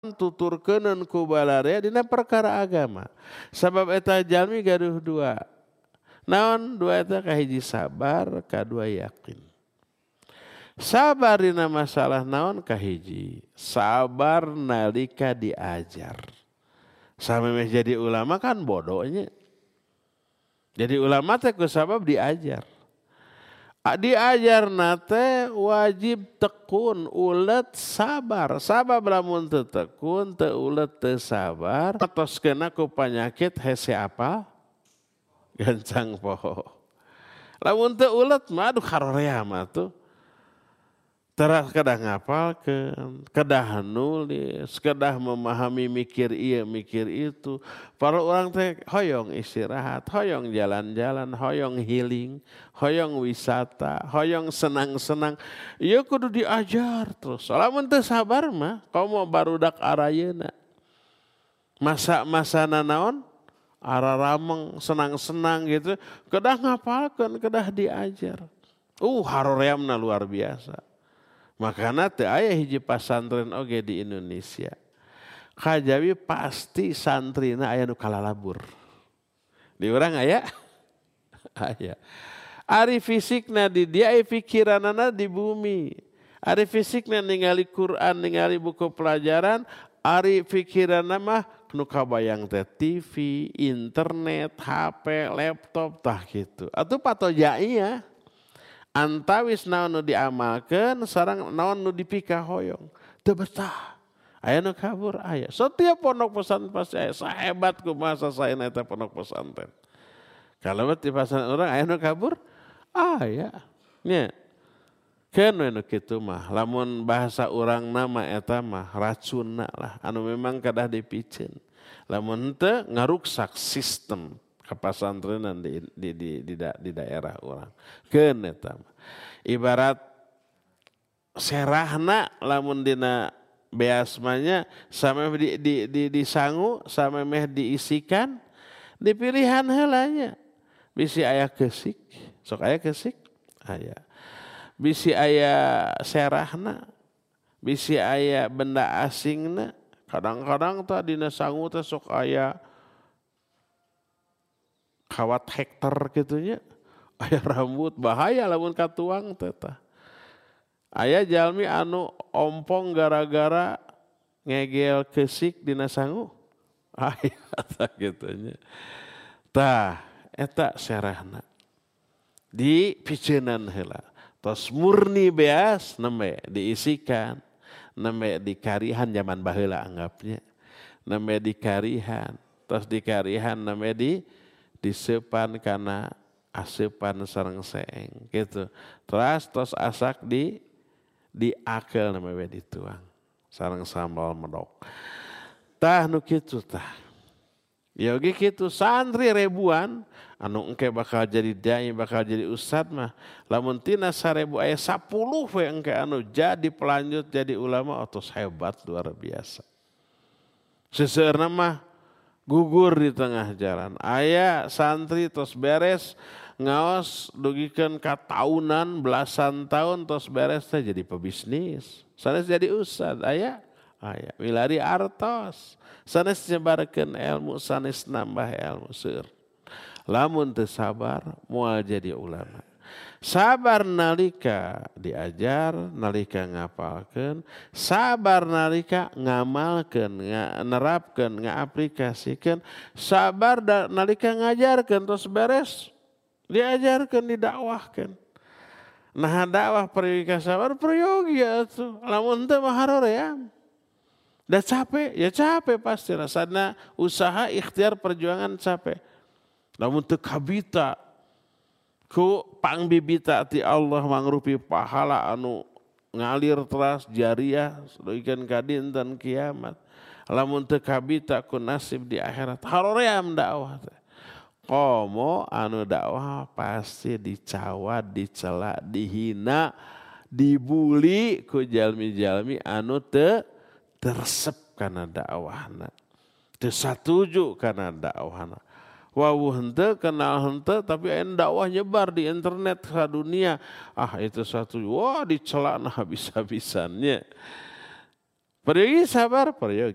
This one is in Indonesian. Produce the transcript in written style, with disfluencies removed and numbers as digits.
tuturkeun ku balarea dina perkara agama. Sabab eta jalmi gaduh dua. Naon dua eta kahiji sabar, kadua yakin. Sabar dina masalah naon kahiji? Sabar nalika diajar. Samemeh jadi ulama kan bodohnya. Jadi ulama teh ku sabab diajar. Diajar nate wajib tekun, ulet, sabar. Sabar lamun teu tekun, teu ulet, teu sabar. Tos kena ku penyakit hese apa? Gancang poho. Lamun teu ulet mah aduh harorea mah tuh. Teras kedah ngapalkeun, kedah nulis, kedah memahami mikir ieu mikir itu. Para orang teh hoyong istirahat, hoyong jalan-jalan, hoyong healing, hoyong wisata, hoyong senang-senang. Ieu kudu diajar terus. Lamun teu sabar mah komo barudak arayeuna. Masa-masana naon? Ararameng, senang-senang gitu. Kedah ngapalkeun, kedah diajar. Haroreamna luar biasa. Makana teu aya hiji pasantren oge di Indonesia. Kajawi pasti santrina aya nu kalalabur. Di urang aya? Aya. Ari fisikna di dia, pikiranana di bumi. Ari fisikna ningali Quran, ningali buku pelajaran, ari pikiranna mah nu kabayang teh TV, internet, HP, laptop tah kitu. Atuh patoja ieu. Antawis naon nu diamalkeun sareng naon nu dipika hoyong teu betah aya nu kabur aya setiap pondok pesantren pasti aya sahebat kumaha sasaeuna eta pondok pesantren kalau di pesantren urang aya nu kabur aya nya keun we nu kitu mah lamun bahasa urang nama eta mah racunna lah anu memang kadah dipicen lamun teu ngaruksak sistem kapasantrenan di daerah orang. Keun eta mah. Ibarat serahna lamun dina beasmanya samemeh disangu, samemeh diisikan, dipilihan heulanya. Bisi aya keusik, sok aya keusik? Aya. Bisi aya serahna, bisi aya benda asingna. Kadang-kadang tah dina sangu teh sok aya kawat hektar gitunya, aya rambut bahaya lamun katuang teh. Aya jalmi anu ompong gara-gara ngegel keusik dina sangu. Aya tah gitunya. Tah eta serahna. Dipiceunan heula. Tos murni beas nembe diisikan, nembe dikarihan zaman baheula anggapnya. Nembe dikarihan, tos dikarihan nembe diseupan kana aseupan sareng seeng gitu. Terus tos asak diakel nama we dituang sareng sambal medok. Tah nu kitu tah. Ya oge kitu santri ribuan anu engke bakal jadi dai bakal jadi ustad mah lamun tina 1000 aya 10 we engke anu jadi pelanjut jadi ulama otos hebat luar biasa. Seseueurna mah gugur di tengah jalan. Aya santri tos beres ngaos dugikeun ka tahunan belasan tahun tos beres teh jadi pebisnis. Sanes jadi ustad aya milari artos. Sanes nyebarkeun ilmu, sanes nambah ilmu seueur. Lamun teu sabar moal jadi ulama. Sabar nalika diajar, nalika ngapalkeun, sabar nalika ngamalkeun, nerapkeun, ngaaplikasikeun, sabar nalika ngajarkeun tos beres, diajarkeun, didakwahkeun. Nah dakwah pergi ka sabar peryogi atuh, lamun teu mah haroream. Da capek, ya capek pasti rasana usaha ikhtiar perjuangan capek. Lamun teu kabita ku pangbibita ti Allah mangrupi pahala anu ngalir teras jariah deuikeun ka dinten kiamat. Lamun teu kabita ku nasib di akhirat haroream dakwah teh. Komo anu dakwah pasti dicawat, dicela, dihina, dibuli ku jalmi-jalmi anu teu tersep kana dakwahna. Teu satuju kana dakwahna. Wawuh henteu kenal henteu tapi aya dakwah nyebar di internet ka dunia. Itu satu dicela habis-habisannya. Pergi sabar pergi.